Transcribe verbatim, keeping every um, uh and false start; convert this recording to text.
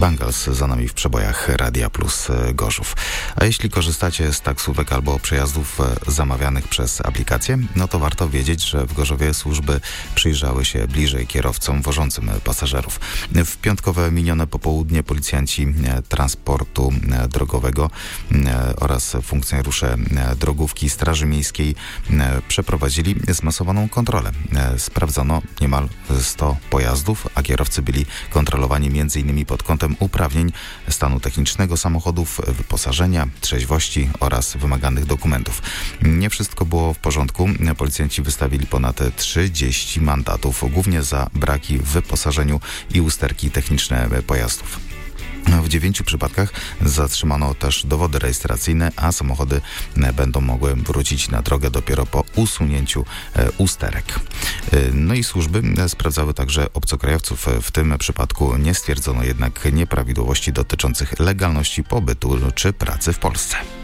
Bangles za nami w przebojach Radia Plus Gorzów. A jeśli korzystacie z taksówek albo przejazdów zamawianych przez aplikację, no to warto wiedzieć, że w Gorzowie służby przyjrzały się bliżej kierowcom wożącym pasażerów. W piątkowe minione popołudnie policjanci transportu drogowego oraz funkcjonariusze drogówki Straży Miejskiej przeprowadzili zmasowaną kontrolę. Sprawdzono niemal sto pojazdów, a kierowcy byli kontrolowani między innymi pod kątem uprawnień, stanu technicznego samochodów, wyposażenia, trzeźwości oraz wymaganych dokumentów. Nie wszystko było w porządku. Policjanci wystawili ponad trzydzieści mandatów, głównie za braki w wyposażeniu i usterki techniczne pojazdów. W dziewięciu przypadkach zatrzymano też dowody rejestracyjne, a samochody będą mogły wrócić na drogę dopiero po usunięciu usterek. No i służby sprawdzały także obcokrajowców. W tym przypadku nie stwierdzono jednak nieprawidłowości dotyczących legalności pobytu czy pracy w Polsce.